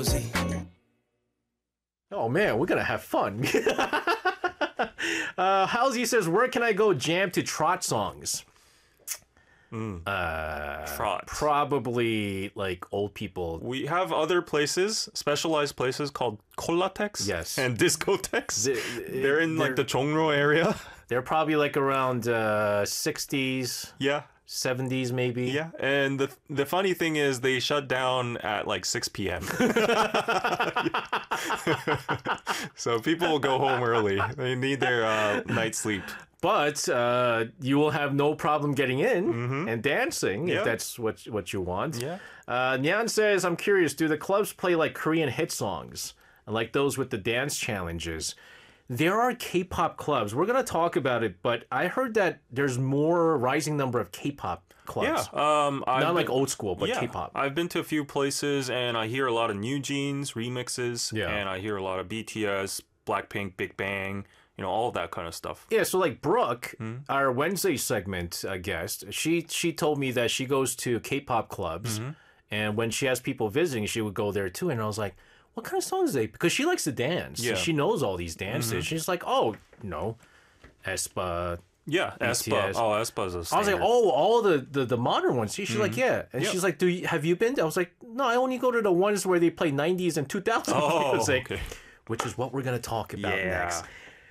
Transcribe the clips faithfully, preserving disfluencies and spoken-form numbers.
Oh man, we're gonna have fun. uh, Halsey says, where can I go jam to trot songs? Mm. Uh, Trot. Probably like old people. We have other places, specialized places called Kolatex Yes. and Discotex. They- They're in like the Chongro area. They're probably like around uh, sixties, Yeah. seventies maybe. Yeah, and the the funny thing is they shut down at like six p.m. So people will go home early. They need their uh, night sleep. But uh, you will have no problem getting in Mhm. and dancing Yeah. if that's what what you want. Yeah. Uh, Nyan says, I'm curious, do the clubs play like Korean hit songs? Like those with the dance challenges? There are K-pop clubs. We're going to talk about it, but I heard that there's more rising number of K-pop clubs. Yeah, um, I've Not like been- old school, but yeah, K-pop. I've been to a few places and I hear a lot of New Jeans remixes. Yeah. And I hear a lot of B T S, Blackpink, Big Bang, you know, all that kind of stuff. Yeah, so like Brooke, Hmm? our Wednesday segment uh, guest, she she told me that she goes to K-pop clubs, Mm-hmm. and when she has people visiting, she would go there too. And I was like, what kind of songs they? Because she likes to dance. Yeah. She knows all these dances. Mm-hmm. She's like, oh, no, aespa. Yeah, B T aespa. S. Oh, aespa's a I was standard. like, oh, all the, the, the modern ones. She, she's like, yeah. And Yeah. she's like, do you, have you been? I was like, no, I only go to the ones where they play nineties and two thousands Oh, music, okay. which is what we're going to talk about Yeah. next.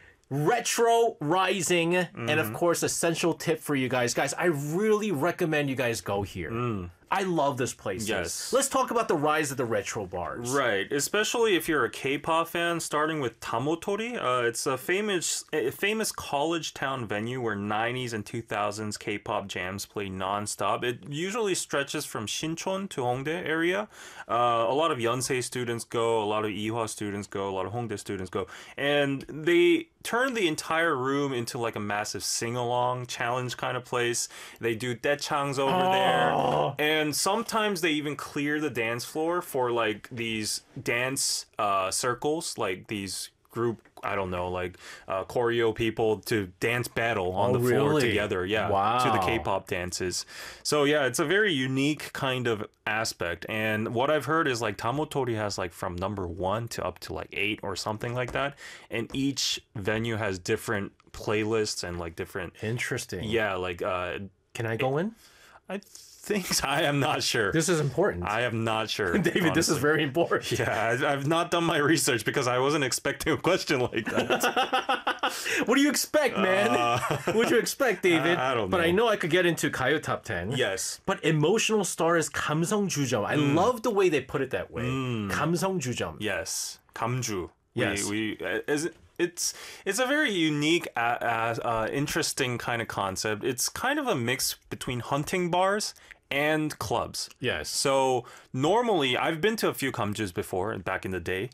Retro Rising, and Mm-hmm. of course, essential tip for you guys. Guys, I really recommend you guys go here. I love this place. Mm. Yes. Let's talk about the rise of the retro bars. Right, especially if you're a K-pop fan, starting with Tamotori. Uh, it's a famous, a famous college town venue where nineties and two thousands K-pop jams play non-stop. It usually stretches from Sinchon to Hongdae area. Uh, a lot of Yonsei students go, a lot of Ewha students go, a lot of Hongdae students go, and they turn the entire room into like a massive sing-along challenge kind of place. They do daechangs over Oh. there, and sometimes they even clear the dance floor for like these dance uh, circles, like these group, I don't know, like uh, choreo people to dance battle on Oh, the floor really? together. Yeah, to the Wow. K-pop dances. So yeah, it's a very unique kind of aspect. And what I've heard is like Tamotori has like from number one to up to like eight or something like that. And each venue has different playlists and like different, Interesting. yeah, like uh, Can I go in? I think I am not sure. This is important. I am not sure. David, this is honestly. very important. Yeah, I- I've not done my research because I wasn't expecting a question like that. What do you expect, man? what would you expect, David? I- I don't But I know. know I could get into Kayo Top ten. Yes. But emotional stars 감성 주점. I Mm. love the way they put it that way. 감성 주점. Yes. Kamju. Yes. We, we uh, is it's it's a very unique, uh, uh, uh, interesting kind of concept. It's kind of a mix between hunting bars and clubs. Yes. So normally, I've been to a few kamjus before back in the day,